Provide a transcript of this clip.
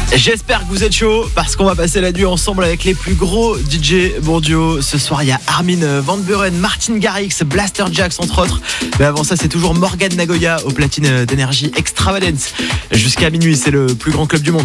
J'espère que vous êtes chaud parce qu'on va passer la nuit ensemble avec les plus gros DJ mondiaux. Ce soir, il y a Armin van Buuren, Martin Garrix, Blaster Jaxx entre autres. Mais avant ça, c'est toujours Morgan Nagoya au platine d'énergie Extravagance. Jusqu'à minuit, c'est le plus grand club du monde.